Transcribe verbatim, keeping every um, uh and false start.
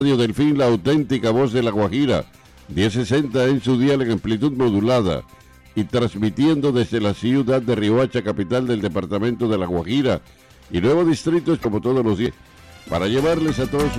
Radio Delfín, la auténtica voz de La Guajira, diez sesenta en su dial en amplitud modulada y transmitiendo desde la ciudad de Riohacha, capital del departamento de La Guajira y nuevos distritos como todos los días, para llevarles a todos